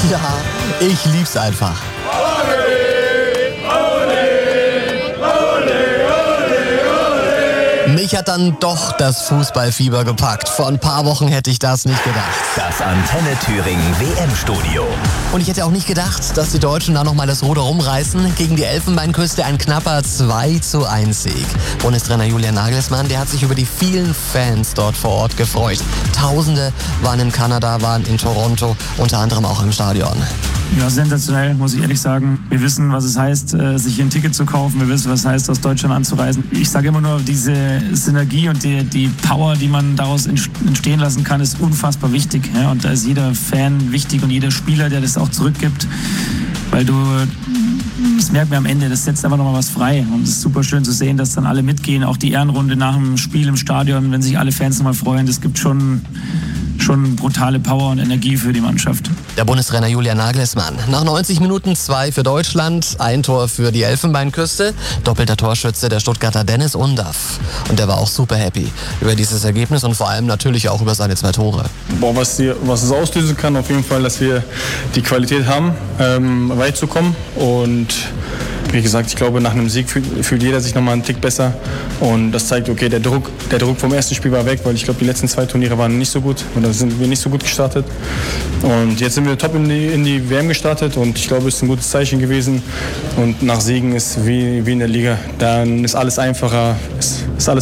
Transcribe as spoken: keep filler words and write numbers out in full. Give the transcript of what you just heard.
Ja, ich lieb's einfach. Mich hat dann doch das Fußballfieber gepackt. Vor ein paar Wochen hätte ich das nicht gedacht. Das Antenne Thüringen W M-Studio. Und ich hätte auch nicht gedacht, dass die Deutschen da nochmal das Ruder rumreißen. Gegen die Elfenbeinküste ein knapper zwei zu eins Sieg. Bundestrainer Julian Nagelsmann, der hat sich über die vielen Fans dort vor Ort gefreut. Tausende waren in Kanada, waren in Toronto, unter anderem auch im Stadion. Ja, sensationell, muss ich ehrlich sagen. Wir wissen, was es heißt, sich hier ein Ticket zu kaufen. Wir wissen, was es heißt, aus Deutschland anzureisen. Ich sage immer nur, diese Synergie und die, die Power, die man daraus entstehen lassen kann, ist unfassbar wichtig. Ja, und da ist jeder Fan wichtig und jeder Spieler, der das auch zurückgibt. Weil du, das merkt man am Ende, das setzt einfach nochmal was frei. Und es ist super schön zu sehen, dass dann alle mitgehen. Auch die Ehrenrunde nach dem Spiel im Stadion, wenn sich alle Fans nochmal freuen. Das gibt schon... schon brutale Power und Energie für die Mannschaft. Der Bundestrainer Julian Nagelsmann. Nach neunzig Minuten zwei für Deutschland, ein Tor für die Elfenbeinküste. Doppelter Torschütze der Stuttgarter Dennis Undaff. Und der war auch super happy über dieses Ergebnis und vor allem natürlich auch über seine zwei Tore. Boah, was, die, was es auslösen kann, auf jeden Fall, dass wir die Qualität haben, ähm, weit zu kommen. Und wie gesagt, ich glaube, nach einem Sieg fühlt, fühlt jeder sich nochmal einen Tick besser. Und das zeigt, okay, der Druck, der Druck vom ersten Spiel war weg, weil ich glaube, die letzten zwei Turniere waren nicht so gut. Und da sind wir nicht so gut gestartet. Und jetzt sind wir top in die, in die W M gestartet. Und ich glaube, es ist ein gutes Zeichen gewesen. Und nach Siegen ist wie, wie in der Liga. Dann ist alles einfacher, ist, ist alles